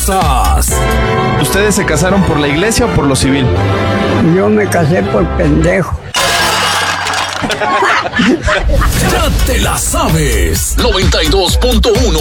risas. ¿Ustedes se casaron por la iglesia o por lo civil? Yo me casé por pendejo. Ya te la sabes. 92.1